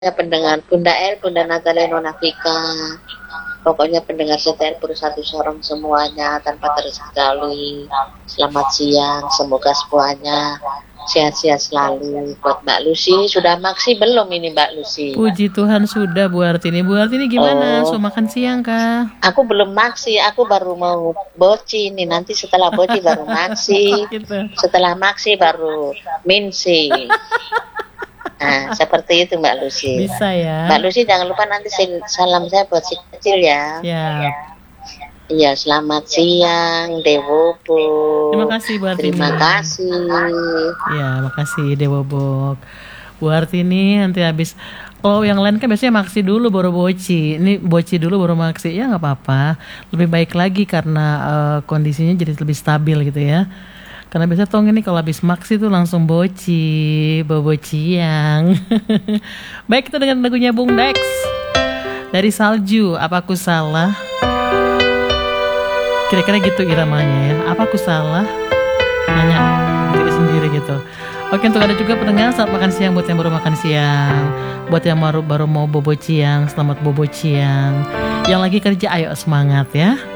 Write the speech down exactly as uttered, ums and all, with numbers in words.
pendengar Bunda El, Bunda Natalia, Nona Vika, pokoknya pendengar setia Pur Satu Sorong semuanya tanpa terkecuali. Selamat siang, semoga semuanya sehat-sehat selalu. Buat Mbak Lucy, sudah maksi belum ini Mbak Lucy? Puji Tuhan sudah Bu Artini. Bu Artini gimana? Oh. So makan siang kah? Aku belum maksi, aku baru mau boci nih. Nanti setelah boci baru maksi, Gitu. setelah maksi baru minsi. Nah, seperti itu Mbak Lucy. Bisa ya. Mbak Lucy jangan lupa nanti salam saya buat si kecil ya. Siap. Iya, selamat siang Dewobo. Terima kasih Bu Artini. Terima kasih. Ya, makasih Dewobok. Bu Artini nanti habis. Oh, yang lain kan biasanya maksi dulu baru boci. Ini boci dulu baru maksi. Ya nggak apa-apa. Lebih baik lagi karena uh, kondisinya jadi lebih stabil gitu ya. Karena biasa Tong ini kalau habis maksi tuh langsung boci, bobo ciang. Baik, kita dengan lagunya Bung Dex dari Salju. Apa aku salah? Kira-kira gitu iramanya ya. Apa aku salah? Nanya diri sendiri gitu. Oke, untuk ada juga pendengar saat makan siang buat yang baru makan siang, buat yang baru baru mau bobo ciang, selamat bobo ciang. Yang lagi kerja, ayo semangat ya.